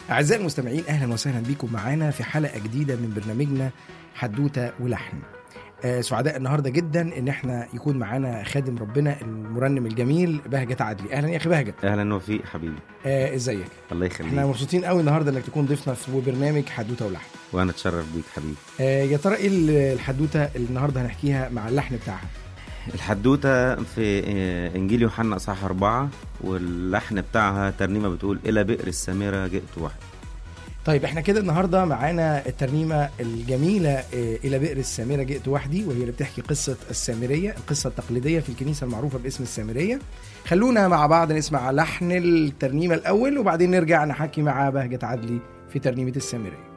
أعزائي المستمعين، أهلا وسهلا بكم معانا في حلقة جديدة من برنامجنا حدوتة ولحن. سعداء النهاردة جدا إن احنا يكون معانا خادم ربنا المرنم الجميل بهجت عدلي. أهلا يا أخي بهجت. أهلا وفيق حبيبي. إزيك؟ الله يخليك. احنا مبسوطين قوي النهاردة إنك تكون ضيفنا في برنامج حدوتة ولحن. وأنا أتشرف بيك حبيبي. يا ترى إيه الحدوتة اللي النهاردة هنحكيها مع اللحن بتاعها؟ الحدوتة في إنجيل يوحنا أصحاح 4، واللحن بتاعها ترنيمة بتقول إلى بئر السامرة جئت وحدي. طيب احنا كده النهاردة معانا الترنيمة الجميلة إلى بئر السامرة جئت وحدي، وهي اللي بتحكي قصة السامرية، القصة التقليدية في الكنيسة المعروفة باسم السامرية. خلونا مع بعض نسمع لحن الترنيمة الأول، وبعدين نرجع نحكي مع بهجت عدلي في ترنيمة السامرية.